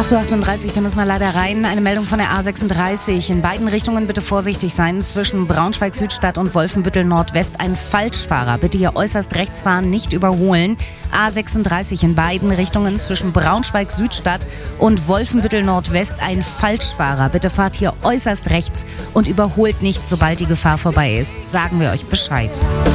8:38 Uhr, da müssen wir leider rein. Eine Meldung von der A36. In beiden Richtungen bitte vorsichtig sein. Zwischen Braunschweig-Südstadt und Wolfenbüttel-Nordwest ein Falschfahrer. Bitte hier äußerst rechts fahren, nicht überholen. A36 in beiden Richtungen zwischen Braunschweig-Südstadt und Wolfenbüttel-Nordwest ein Falschfahrer. Bitte fahrt hier äußerst rechts und überholt nicht, sobald die Gefahr vorbei ist. Sagen wir euch Bescheid.